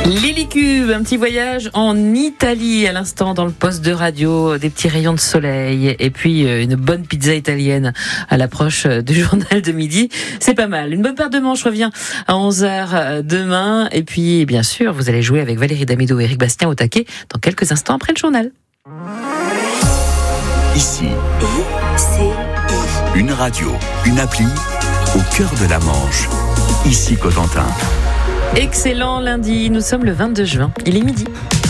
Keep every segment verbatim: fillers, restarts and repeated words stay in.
Lily Cube, un petit voyage en Italie à l'instant dans le poste de radio, des petits rayons de soleil et puis une bonne pizza italienne à l'approche du journal de midi. C'est pas mal. Une bonne paire de manches revient à onze heures demain et puis bien sûr vous allez jouer avec Valérie Damido et Eric Bastien au taquet dans quelques instants après le journal. Ici, une radio, une appli au cœur de la Manche. Ici Cotentin. Excellent lundi, nous sommes le vingt-deux juin, il est midi.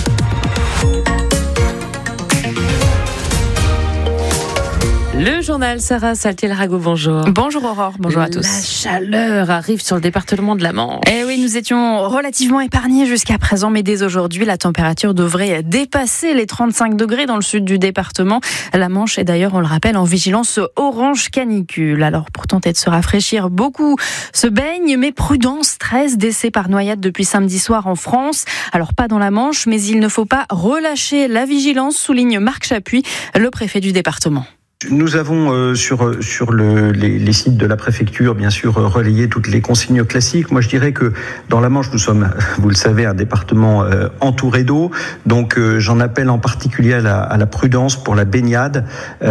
Le journal, Sarah Saltiel-Rago, bonjour. Bonjour Aurore, bonjour à tous. La chaleur arrive sur le département de la Manche. Eh oui, nous étions relativement épargnés jusqu'à présent, mais dès aujourd'hui, la température devrait dépasser les trente-cinq degrés dans le sud du département. La Manche est d'ailleurs, on le rappelle, en vigilance orange canicule. Alors, pour tenter de se rafraîchir, beaucoup se baignent, mais prudence, treize décès par noyade depuis samedi soir en France. Alors, pas dans la Manche, mais il ne faut pas relâcher la vigilance, souligne Marc Chapuis, le préfet du département. Nous avons euh, sur sur le, les, les sites de la préfecture, bien sûr, euh, relayé toutes les consignes classiques. Moi, je dirais que dans la Manche, nous sommes, vous le savez, un département euh, entouré d'eau. Donc, euh, j'en appelle en particulier à la, à la prudence pour la baignade.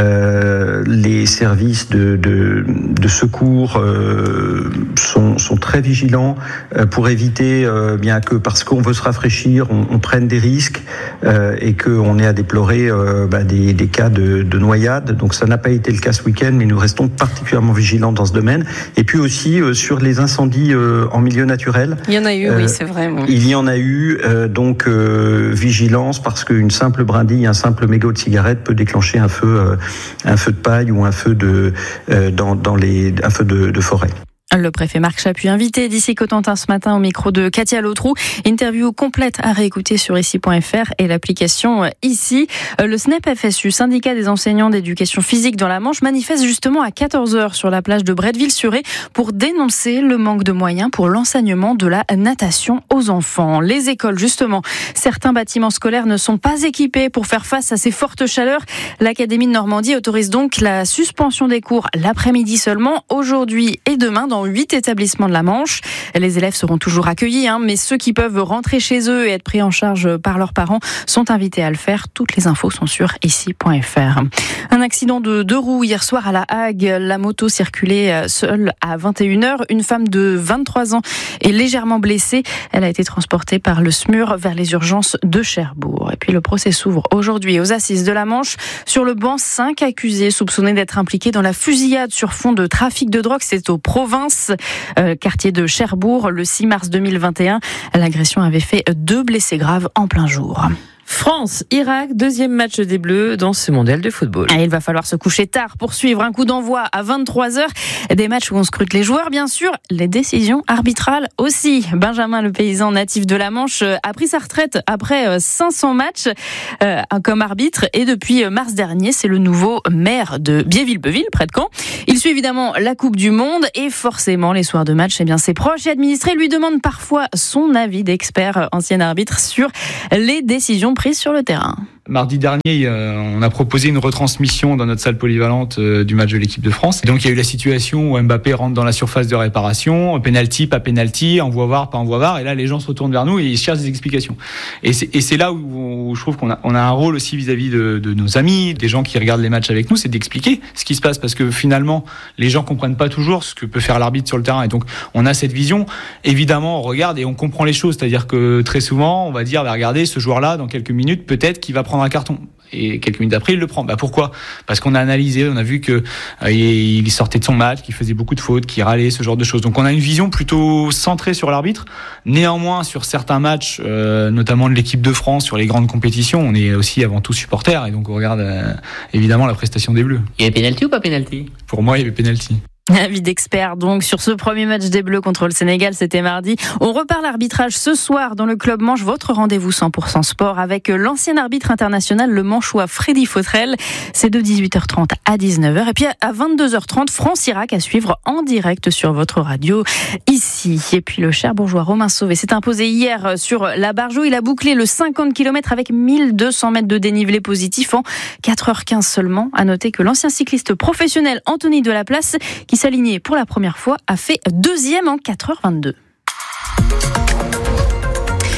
Euh, les services de, de, de secours euh, sont, sont très vigilants euh, pour éviter, euh, bien que parce qu'on veut se rafraîchir, on, on prenne des risques euh, et qu'on ait à déplorer euh, bah, des, des cas de, de noyade. Donc, ça n'a pas été le cas ce week-end, mais nous restons particulièrement vigilants dans ce domaine. Et puis aussi euh, sur les incendies euh, en milieu naturel. Il y en a eu, euh, oui, c'est vrai. Bon. Il y en a eu, euh, donc euh, vigilance, parce qu'une simple brindille, un simple mégot de cigarette peut déclencher un feu, euh, un feu de paille ou un feu de, euh, dans, dans les, un feu de, de forêt. Le préfet Marc Chapuis, invité d'ici Cotentin ce matin au micro de Katia Lautrou. Interview complète à réécouter sur ici point f r et l'application Ici. Le S N E P F S U, syndicat des enseignants d'éducation physique dans la Manche, manifeste justement à quatorze heures sur la plage de Bretteville-sur-Aix pour dénoncer le manque de moyens pour l'enseignement de la natation aux enfants. Les écoles, justement, certains bâtiments scolaires ne sont pas équipés pour faire face à ces fortes chaleurs. L'Académie de Normandie autorise donc la suspension des cours l'après-midi seulement, aujourd'hui et demain, dans huit établissements de la Manche. Les élèves seront toujours accueillis, hein, mais ceux qui peuvent rentrer chez eux et être pris en charge par leurs parents sont invités à le faire. Toutes les infos sont sur ici point f r. Un accident de deux roues hier soir à La Hague. La moto circulait seule à vingt et une heures. Une femme de vingt-trois ans est légèrement blessée. Elle a été transportée par le S M U R vers les urgences de Cherbourg. Et puis le procès s'ouvre aujourd'hui aux assises de la Manche. Sur le banc, cinq accusés soupçonnés d'être impliqués dans la fusillade sur fond de trafic de drogue. C'est aux Provinces. Euh, quartier de Cherbourg, le six mars deux mille vingt et un. L'agression avait fait deux blessés graves en plein jour. France-Irak, deuxième match des Bleus dans ce mondial de football. Et il va falloir se coucher tard pour suivre un coup d'envoi à vingt-trois heures. Des matchs où on scrute les joueurs, bien sûr, les décisions arbitrales aussi. Benjamin, le paysan natif de la Manche, a pris sa retraite après cinq cents matchs euh, comme arbitre. Et depuis mars dernier, c'est le nouveau maire de Biéville-Beuville, près de Caen. Il suit évidemment la Coupe du Monde et forcément, les soirs de match, eh bien, ses proches et administrés lui demandent parfois son avis d'expert, ancien arbitre, sur les décisions prises sur le terrain. Mardi dernier, on a proposé une retransmission dans notre salle polyvalente du match de l'équipe de France. Et donc il y a eu la situation où Mbappé rentre dans la surface de réparation, penalty, pas penalty, envoie V A R, pas envoie V A R, et là les gens se retournent vers nous et ils cherchent des explications. Et c'est, et c'est là où, où je trouve qu'on a, on a un rôle aussi vis-à-vis de, de nos amis, des gens qui regardent les matchs avec nous, c'est d'expliquer ce qui se passe, parce que finalement les gens comprennent pas toujours ce que peut faire l'arbitre sur le terrain. Et donc on a cette vision. Évidemment, on regarde et on comprend les choses, c'est-à-dire que très souvent on va dire, bah, regardez ce joueur-là dans quelques minutes peut-être qu'il va prendre un carton. Et quelques minutes après, il le prend. Bah pourquoi ? Parce qu'on a analysé, on a vu que euh, il sortait de son match, qu'il faisait beaucoup de fautes, qu'il râlait, ce genre de choses. Donc on a une vision plutôt centrée sur l'arbitre. Néanmoins, sur certains matchs, euh, notamment de l'équipe de France, sur les grandes compétitions, on est aussi avant tout supporter, et donc on regarde euh, évidemment la prestation des Bleus. Il y avait penalty ou pas penalty ? Pour moi, il y avait penalty. Avis d'expert donc sur ce premier match des Bleus contre le Sénégal, c'était mardi. On reparle arbitrage ce soir dans le Club Manche, votre rendez-vous cent pour cent sport avec l'ancien arbitre international, le Manchois Freddy Fautrel. C'est de dix-huit heures trente à dix-neuf heures. Et puis à vingt-deux heures trente, France-Irak à suivre en direct sur votre radio ici. Et puis le Cherbourgeois Romain Sauvé s'est imposé hier sur la Barjot. Il a bouclé le cinquante kilomètres avec mille deux cents mètres de dénivelé positif en quatre heures quinze seulement. À noter que l'ancien cycliste professionnel Anthony Delaplace, qui s'alignait pour la première fois, a fait deuxième en quatre heures vingt-deux.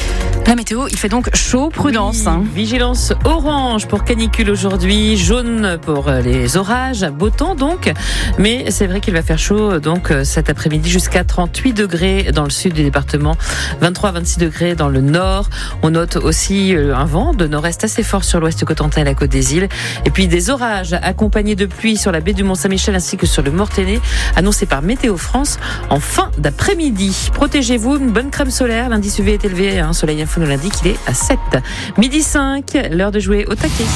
La météo, il fait donc chaud, prudence. Oui, hein. Vigilance orange pour canicule aujourd'hui, jaune pour les orages, beau temps donc. Mais c'est vrai qu'il va faire chaud donc cet après-midi jusqu'à trente-huit degrés dans le sud du département, vingt-trois à vingt-six degrés dans le nord. On note aussi un vent de nord-est assez fort sur l'ouest Cotentin et la côte des îles. Et puis des orages accompagnés de pluie sur la baie du Mont-Saint-Michel ainsi que sur le Mortainais, annoncés par Météo France en fin d'après-midi. Protégez-vous, une bonne crème solaire. L'indice U V est élevé, hein, Soleil Info nous l'indique, il est à sept. Midi cinq, l'heure de jouer au taquet.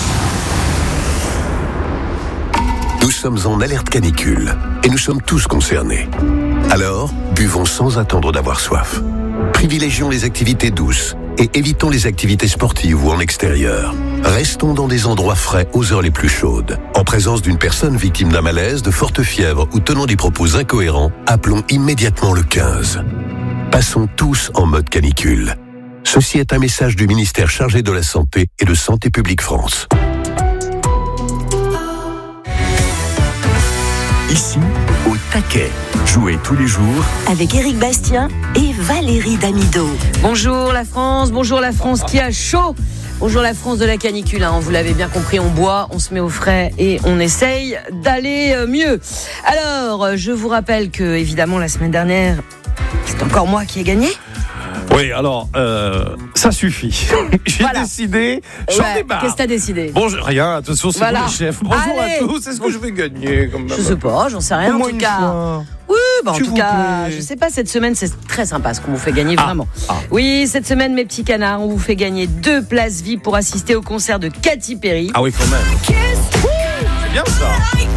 Nous sommes en alerte canicule et nous sommes tous concernés. Alors, buvons sans attendre d'avoir soif. Privilégions les activités douces et évitons les activités sportives ou en extérieur. Restons dans des endroits frais aux heures les plus chaudes. En présence d'une personne victime d'un malaise, de forte fièvre ou tenant des propos incohérents, appelons immédiatement le quinze. Passons tous en mode canicule. Ceci est un message du ministère chargé de la Santé et de Santé publique France. Ici, au taquet. Jouez tous les jours avec Éric Bastien et Valérie Damido. Bonjour la France, bonjour la France qui a chaud. Bonjour la France de la canicule, hein. Vous l'avez bien compris, on boit, on se met au frais et on essaye d'aller mieux. Alors, je vous rappelle que, évidemment, la semaine dernière, c'est encore moi qui ai gagné. Oui, alors, euh, ça suffit. J'ai Voilà. décidé, j'en Ouais, démarre. Qu'est-ce que t'as décidé? Bonjour, rien, attention, c'est Voilà. vous le chef. Bonjour Allez. à tous, est-ce que je vais gagner quand même? Je sais pas, j'en sais rien. Au En moins tout une cas, fois. oui, bah en S'il tout vous cas, plaît. je sais pas, cette semaine, c'est très sympa ce qu'on vous fait gagner, Ah. vraiment. Ah. Oui, cette semaine, mes petits canards, on vous fait gagner deux places V I P pour assister au concert de Katy Perry. Ah oui, quand même. C'est bien ça.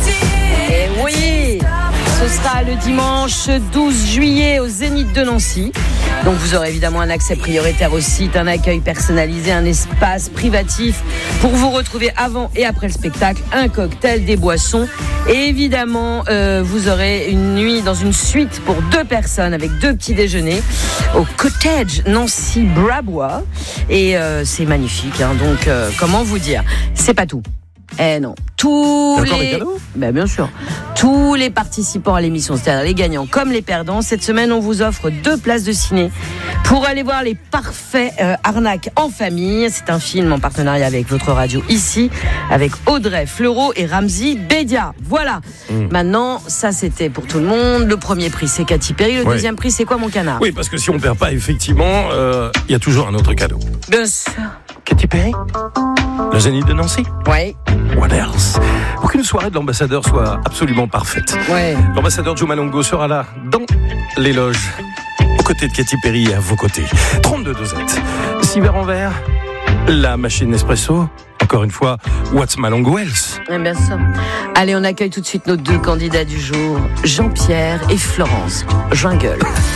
Et oui, ce sera le dimanche douze juillet au Zénith de Nancy. Donc vous aurez évidemment un accès prioritaire au site, un accueil personnalisé, un espace privatif pour vous retrouver avant et après le spectacle, un cocktail, des boissons. Et évidemment, euh, vous aurez une nuit dans une suite pour deux personnes avec deux petits déjeuners au Cottage Nancy Brabois. Et euh, c'est magnifique, hein. Donc euh, comment vous dire, c'est pas tout. Eh non, tous Encore les, des cadeaux ben bien sûr, tous les participants à l'émission, c'est-à-dire les gagnants comme les perdants, cette semaine on vous offre deux places de ciné pour aller voir les parfaits euh, arnaques en famille. C'est un film en partenariat avec votre radio ici, avec Audrey Fleurot et Ramzi Bedia. Voilà. Mmh. Maintenant, ça c'était pour tout le monde. Le premier prix c'est Katy Perry, le Ouais. deuxième prix c'est quoi mon canard? Oui, parce que si on perd pas, effectivement, il euh, y a toujours un autre cadeau. Bien sûr. Katy Perry, le Zénith de Nancy. Ouais. What else? Pour qu'une soirée de l'ambassadeur soit absolument parfaite, Ouais. l'ambassadeur Joe Malongo sera là, dans les loges, aux côtés de Katy Perry et à vos côtés. trente-deux dosettes, six verres en verre, la machine Nespresso. Encore une fois, what's Malongo else? Eh bien ça. Allez, on accueille tout de suite nos deux candidats du jour, Jean-Pierre et Florence Jungle.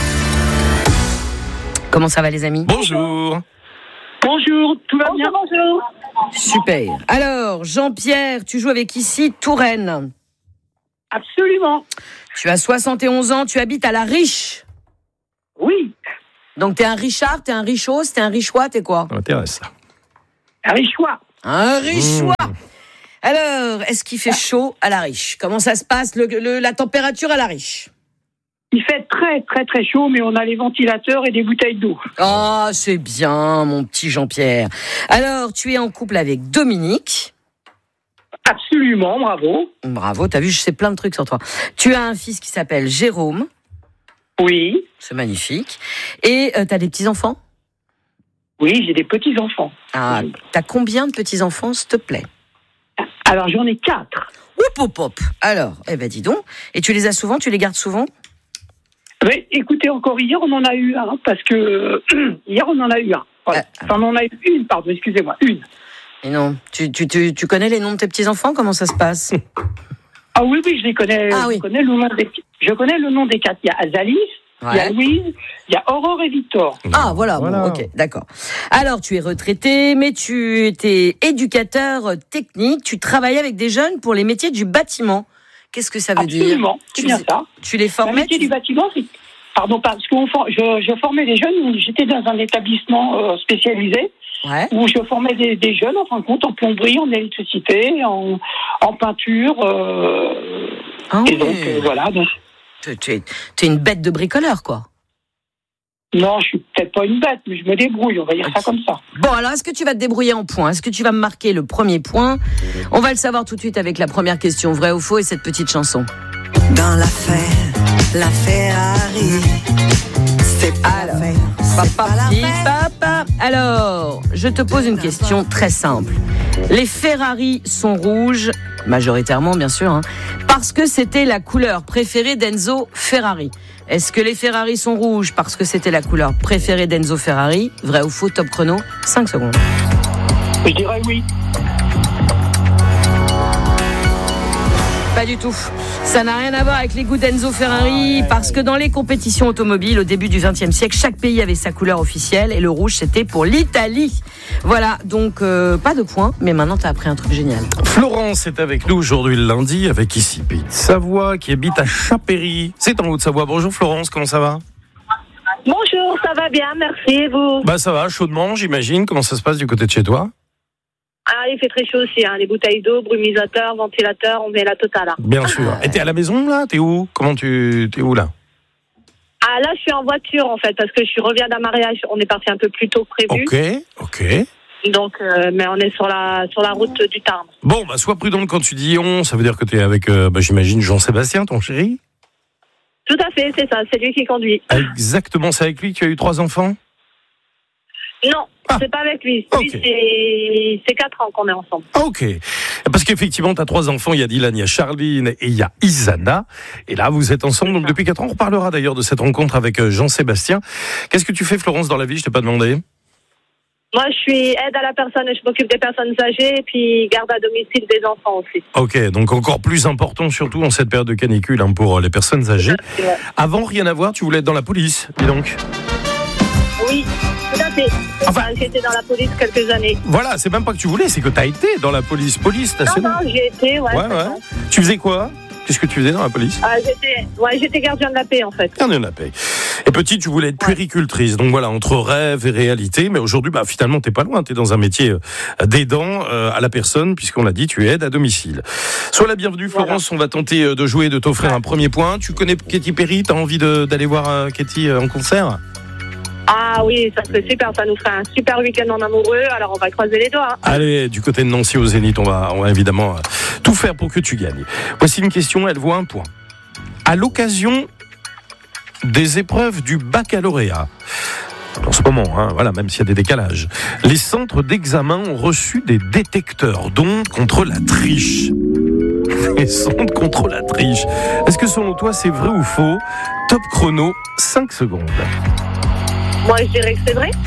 Comment ça va les amis? Bonjour. Bonjour, tout va bien? Bonjour. Super. Alors, Jean-Pierre, tu joues avec ici Touraine. Absolument. Tu as soixante et onze ans, tu habites à La Riche. Oui, Donc t'es un Richard, t'es un Richos, t'es un Richois, t'es quoi? Ça m'intéresse, ça. Richois. Un Richois. Alors, est-ce qu'il fait chaud à La Riche? Comment ça se passe, le, le- la température à La Riche? Il fait très très très chaud, mais on a les ventilateurs et des bouteilles d'eau. Ah, c'est bien, mon petit Jean-Pierre. Alors, tu es en couple avec Dominique. Absolument, bravo. Bravo, t'as vu, je sais plein de trucs sur toi. Tu as un fils qui s'appelle Jérôme. Oui, C'est magnifique. Et euh, t'as des petits-enfants? oui, j'ai des petits-enfants. Ah, t'as combien de petits-enfants, s'il te plaît? Alors j'en ai quatre. Hop, hop, hop. Alors, eh ben dis donc. Et tu les as souvent, tu les gardes souvent? Mais écoutez, encore hier, on en a eu un, parce que hier, on en a eu un. Voilà. Ah. Enfin, on en a eu une, pardon, excusez-moi, une. Et non, tu, tu, tu, tu connais les noms de tes petits-enfants? Comment ça se passe? Ah oui, oui, je les connais. Ah je, oui. connais le nom des, je connais le nom des quatre. Il y a Azalis, il y a Ouais. Louise, il y a Aurore et Victor. Ah, voilà, Voilà. bon, ok, d'accord. Alors, tu es retraité, mais tu étais éducateur technique, tu travaillais avec des jeunes pour les métiers du bâtiment. Qu'est-ce que ça veut dire? Absolument, c'est Tu bien les- ça. Tu les Le formais? métier tu- du bâtiment, c'est... Pardon, parce que je, je formais des jeunes, j'étais dans un établissement euh, spécialisé, Ouais. où je formais des, des jeunes, en fin de compte, en plomberie, en électricité, en, en peinture, euh, Ah et oui. donc, euh, voilà. Donc, Tu, tu es, tu es une bête de bricoleur, quoi. Non, je suis peut-être pas une bête, mais je me débrouille, on va dire ça comme ça. Bon, alors, est-ce que tu vas te débrouiller en points? Est-ce que tu vas me marquer le premier point? On va le savoir tout de suite avec la première question, vrai ou faux, et cette petite chanson. Dans l'affaire, la Ferrari, c'est pas Alors, l'affaire, c'est papa, pas l'affaire. papa. Alors, je te pose une question très simple. Les Ferrari sont rouges, majoritairement bien sûr, hein, parce que c'était la couleur préférée d'Enzo Ferrari. Est-ce que les Ferrari sont rouges parce que c'était la couleur préférée d'Enzo Ferrari? Vrai ou faux, top chrono, cinq secondes. Je dirais oui. Pas du tout. Ça n'a rien à voir avec les goûts d'Enzo Ferrari, parce que dans les compétitions automobiles, au début du vingtième siècle, chaque pays avait sa couleur officielle, et le rouge, c'était pour l'Italie. Voilà, donc euh, pas de points, mais maintenant, t'as appris un truc génial. Florence est avec nous aujourd'hui le lundi, avec ici Pete Savoie, qui habite à Chapéry. C'est en Haute-Savoie. Bonjour Florence, comment ça va? Bonjour, ça va bien, merci, et vous? Bah ça va, chaudement, j'imagine. Comment ça se passe du côté de chez toi? Ah, il fait très chaud aussi, hein. Les bouteilles d'eau, brumisateur, ventilateur, on met la totale. Hein. Bien sûr. Et t'es à la maison là? T'es où? Comment tu t'es où là? Ah là, je suis en voiture en fait, parce que je reviens d'un mariage. On est parti un peu plus tôt que prévu. Ok, ok. Donc, euh, mais on est sur la sur la route du Tarn. Bon, bah sois prudente quand tu dis on. Ça veut dire que t'es avec, euh, bah, j'imagine Jean-Sébastien, ton chéri. Tout à fait, c'est ça. C'est lui qui conduit. Exactement, c'est avec lui que tu as eu trois enfants? Non, ah. c'est pas avec lui. Lui, okay. c'est... c'est quatre ans qu'on est ensemble. Ok. Parce qu'effectivement, tu as trois enfants. Il y a Dylan, il y a Charline et il y a Isana. Et là, vous êtes ensemble donc depuis quatre ans. On reparlera d'ailleurs de cette rencontre avec Jean-Sébastien. Qu'est-ce que tu fais, Florence, dans la vie? Je t'ai pas demandé. Moi, je suis aide à la personne. Je m'occupe des personnes âgées et puis garde à domicile des enfants aussi. Ok, donc encore plus important, surtout en cette période de canicule hein, pour les personnes âgées. Ouais. Avant, rien à voir, tu voulais être dans la police, dis donc. Oui. Tout à fait. Enfin, j'étais dans la police quelques années. Voilà, c'est même pas que tu voulais, c'est que tu as été dans la police, police nationale. Non, non, j'ai été, ouais. ouais, ouais. Tu faisais quoi? Qu'est-ce que tu faisais dans la police? euh, j'étais, ouais, j'étais gardien de la paix en fait. Gardien de la paix. Et petite, tu voulais être puéricultrice. Donc voilà, entre rêve et réalité. Mais aujourd'hui, bah, finalement, t'es pas loin. T'es dans un métier d'aidant euh, à la personne, puisqu'on l'a dit, tu aides à domicile. Sois la bienvenue, Florence. Voilà. On va tenter de jouer et de t'offrir ouais. un premier point. Tu connais Katy Perry? T'as envie de, d'aller voir euh, Katy euh, en concert? Ah oui, ça serait super, ça nous ferait un super week-end en amoureux, alors on va croiser les doigts. Hein. Allez, du côté de Nancy au Zénith, on va, on va évidemment tout faire pour que tu gagnes. Voici une question, elle vaut un point. À l'occasion des épreuves du baccalauréat, en ce moment, hein, voilà, même s'il y a des décalages, les centres d'examen ont reçu des détecteurs d'ondes contre la triche. Les sondes contre la triche. Est-ce que selon toi, c'est vrai ou faux? Top chrono, cinq secondes. Moi, je dirais que c'est vrai.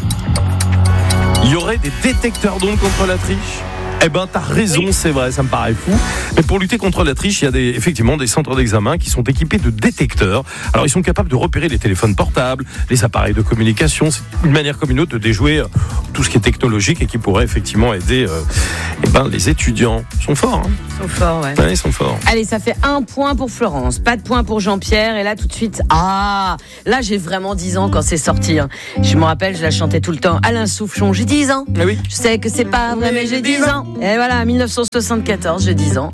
Il y aurait des détecteurs d'ondes contre la triche? Eh ben, t'as raison, oui. C'est vrai, ça me paraît fou. Mais pour lutter contre la triche, il y a des, effectivement des centres d'examen qui sont équipés de détecteurs. Alors, ils sont capables de repérer les téléphones portables, les appareils de communication. C'est une manière comme une autre de déjouer tout ce qui est technologique et qui pourrait effectivement aider euh, eh ben, les étudiants. Ils sont forts, hein. Ils sont forts, ouais. ouais. Ils sont forts. Allez, ça fait un point pour Florence, pas de point pour Jean-Pierre. Et là, tout de suite, ah, là, j'ai vraiment dix ans quand c'est sorti. Hein. Je me rappelle, je la chantais tout le temps. Alain Soufflon, j'ai dix ans. Ah oui. Je sais que c'est pas vrai, mais j'ai dix ans. Et voilà, mille neuf cent soixante-quatorze, j'ai dix ans.